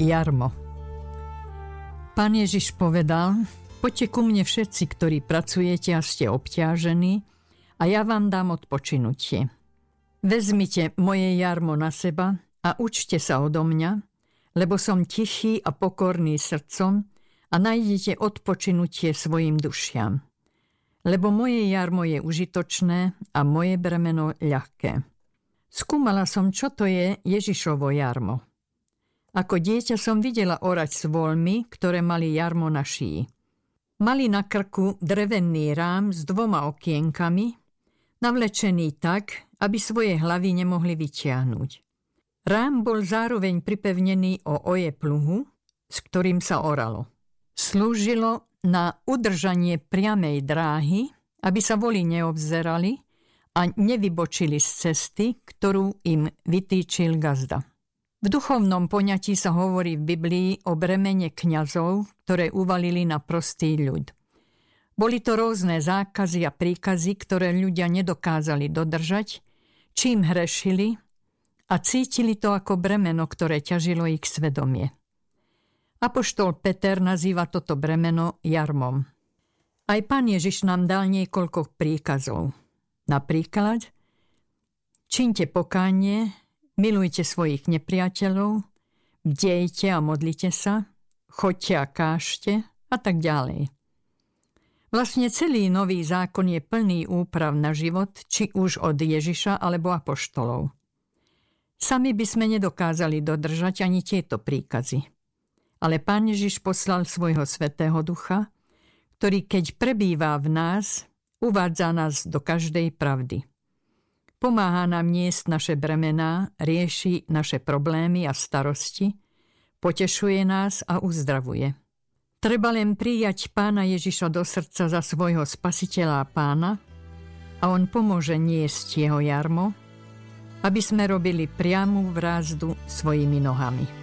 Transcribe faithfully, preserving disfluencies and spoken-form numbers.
Jarmo. Pán Ježiš povedal: poďte ku mne všetci, ktorí pracujete a ste obťažení, a ja vám dám odpočinutie. Vezmite moje jarmo na seba a učte sa odo mňa, lebo som tichý a pokorný srdcom, a nájdete odpočinutie svojim dušiam. Lebo moje jarmo je užitočné a moje bremeno ľahké. Skúmala som, čo to je Ježišovo jarmo. Ako dieťa som videla orať s voľmi, ktoré mali jarmo na šíji. Mali na krku drevený rám s dvoma okienkami, navlečený tak, aby svoje hlavy nemohli vytiahnuť. Rám bol zároveň pripevnený o oje pluhu, s ktorým sa oralo. Slúžilo na udržanie priamej dráhy, aby sa voli neobzerali a nevybočili z cesty, ktorú im vytýčil gazda. V duchovnom poňatí sa hovorí v Biblii o bremene kňazov, ktoré uvalili na prostý ľud. Boli to rôzne zákazy a príkazy, ktoré ľudia nedokázali dodržať, čím hrešili, a cítili to ako bremeno, ktoré ťažilo ich svedomie. Apoštol Peter nazýva toto bremeno jarmom. Aj Pán Ježiš nám dal niekoľko príkazov. Napríklad: čiňte pokánie, milujte svojich nepriateľov, bdejte a modlite sa, choďte a kážte a tak ďalej. Vlastne celý nový zákon je plný úprav na život, či už od Ježiša alebo apoštolov. Sami by sme nedokázali dodržať ani tieto príkazy. Ale Pán Ježiš poslal svojho Svätého Ducha, ktorý keď prebýva v nás, uvádza nás do každej pravdy. Pomáha nám niesť naše bremená, rieši naše problémy a starosti, potešuje nás a uzdravuje. Treba len prijať Pána Ježiša do srdca za svojho Spasiteľa a Pána a on pomôže niesť jeho jarmo, aby sme robili priamu vrázdu svojimi nohami.